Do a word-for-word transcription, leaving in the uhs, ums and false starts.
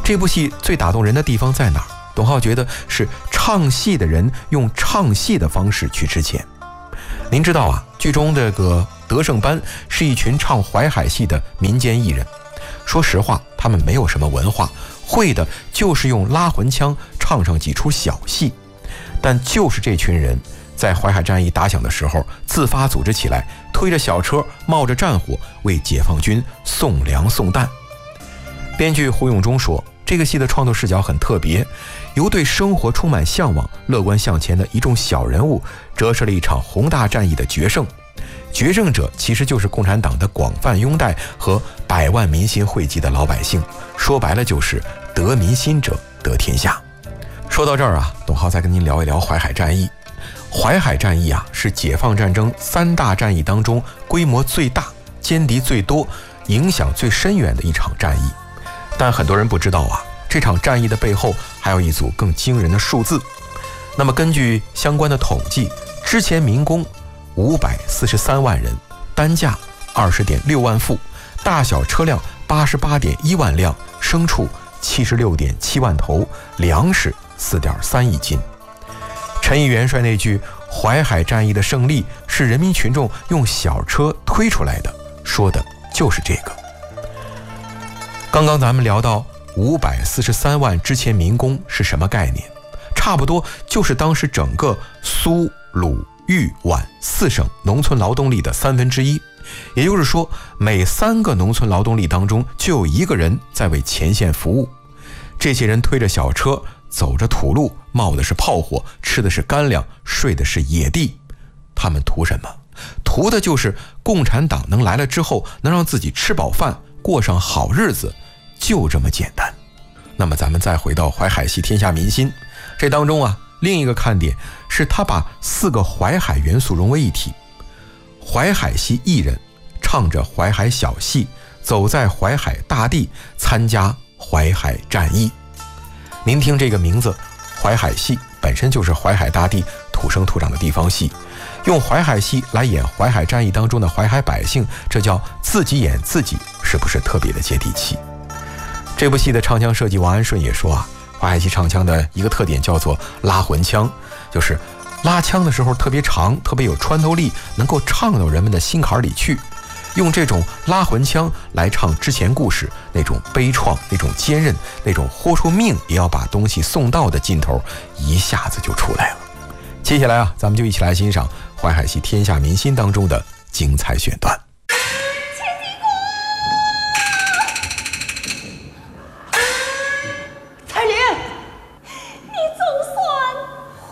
这部戏最打动人的地方在哪儿？董浩觉得是唱戏的人用唱戏的方式去支钱。您知道啊，剧中这个德胜班是一群唱淮海戏的民间艺人。说实话，他们没有什么文化，会的就是用拉魂腔唱上几出小戏。但就是这群人在淮海战役打响的时候，自发组织起来，推着小车，冒着战火，为解放军送粮送弹。编剧胡永忠说，这个戏的创作视角很特别，由对生活充满向往、乐观向前的一众小人物，折射了一场宏大战役的决胜。决胜者其实就是共产党的广泛拥戴和百万民心汇集的老百姓，说白了就是得民心者得天下。说到这儿啊，董浩再跟您聊一聊淮海战役。淮海战役啊，是解放战争三大战役当中规模最大、歼敌最多、影响最深远的一场战役。但很多人不知道啊，这场战役的背后还有一组更惊人的数字。那么根据相关的统计，之前民工五百四十三万人，单价二十点六万副，大小车辆八十八点一万辆，牲畜七十六点七万头，粮食四点三亿斤。陈毅元帅那句淮海战役的胜利是人民群众用小车推出来的，说的就是这个。刚刚咱们聊到五百四十三万之前民工是什么概念？差不多就是当时整个苏鲁豫皖四省农村劳动力的三分之一，也就是说，每三个农村劳动力当中就有一个人在为前线服务。这些人推着小车，走着土路，冒的是炮火，吃的是干粮，睡的是野地。他们图什么？图的就是共产党能来了之后，能让自己吃饱饭，过上好日子，就这么简单。那么咱们再回到淮海戏天下民心，这当中啊，另一个看点是他把四个淮海元素融为一体。淮海戏艺人唱着淮海小戏，走在淮海大地，参加淮海战役。您听这个名字，淮海戏本身就是淮海大地土生土长的地方戏，用淮海戏来演淮海战役当中的淮海百姓，这叫自己演自己，是不是特别的接地气？这部戏的唱腔设计王安顺也说啊，淮海戏唱腔的一个特点叫做拉魂腔，就是拉腔的时候特别长，特别有穿透力，能够唱到人们的心坎里去。用这种拉魂腔来唱之前故事，那种悲怆，那种坚韧，那种豁出命也要把东西送到的劲头，一下子就出来了。接下来啊，咱们就一起来欣赏淮海戏天下民心当中的精彩选段。